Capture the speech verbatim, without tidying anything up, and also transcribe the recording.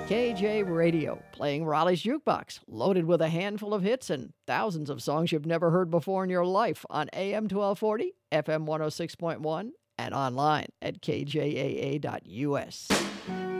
K J Radio, playing Raleigh's Jukebox, loaded with a handful of hits and thousands of songs you've never heard before in your life on A M twelve forty, F M one oh six point one, and online at K J A A dot U S.